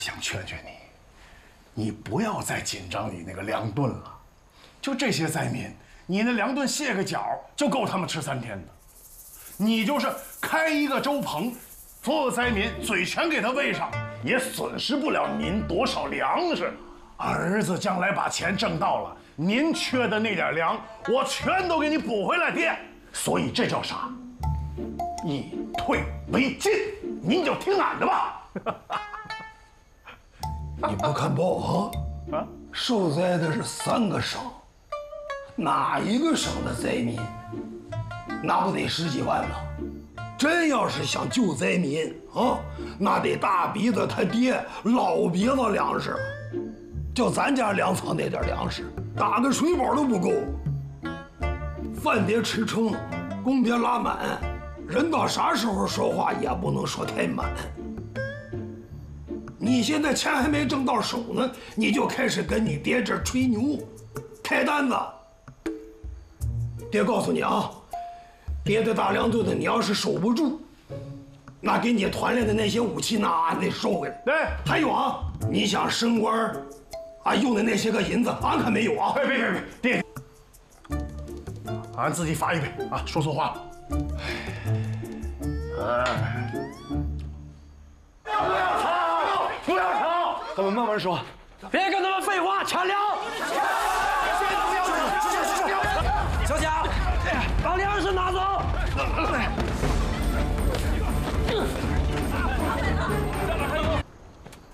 想劝劝你，你不要再紧张你那个粮顿了。就这些灾民，你那粮顿卸个脚就够他们吃3天的。你就是开一个粥棚，所有灾民嘴全给他喂上，也损失不了您多少粮食。儿子将来把钱挣到了，您缺的那点粮，我全都给你补回来，爹。所以这叫啥？以退为进。您就听俺的吧。 你不看报啊？受灾的是3个省，哪一个省的灾民，那不得10几万吗？真要是想救灾民啊，那得大鼻子他爹老鼻子粮食，就咱家粮仓那点粮食，打个水饱都不够。饭得吃撑，弓别拉满，人到啥时候说话也不能说太满。你现在钱还没挣到手呢，你就开始跟你爹这吹牛，开单子。爹告诉你啊，爹的大粮顿子，你要是守不住，那给你团练的那些武器，那俺得收回来。 对， 还有啊，你想升官啊用的那些个银子，俺可没有啊。 别，爹，俺自己罚一杯啊！说错话了。不要吵！ 咱们慢慢说，别跟他们废话，抢粮！